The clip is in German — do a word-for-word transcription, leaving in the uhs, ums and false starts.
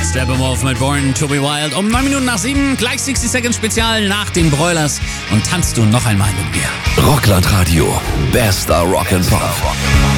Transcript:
Steppenwolf mit Born to be Wild. Um neun Minuten nach sieben, gleich sixty Seconds Spezial nach den Broilers. Und tanzt du noch einmal mit mir. Rockland Radio, bester Rock'n'Pop.